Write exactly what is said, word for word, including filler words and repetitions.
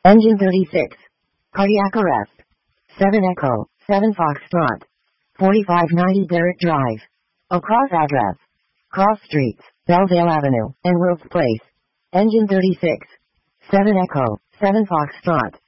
Engine thirty-six. Cardiac arrest. seven Echo, seven Foxtrot. forty-five ninety Barrett Drive. Across address. Cross Streets, Belledale Avenue, and Wilkes Place. Engine thirty-six. seven Echo, seven Foxtrot.